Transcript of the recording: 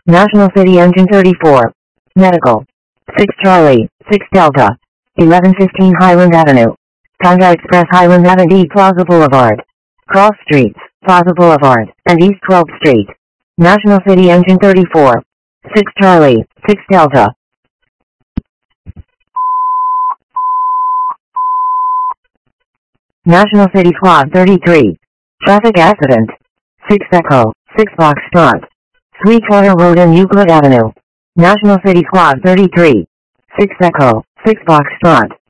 National City Engine 34. Medical. 6 Charlie, 6 Delta. 1115 Highland Avenue. Panda Express Highland Avenue Plaza Boulevard. Cross Streets, Plaza Boulevard, and East 12th Street. National City Engine 34. 6 Charlie, 6 Delta. National City Squad 33. Traffic accident. 6 Echo, 6 Foxtrot. Sweetwater Road and Euclid Avenue. National City Squad 33. 6 Echo, 6 Foxtrot.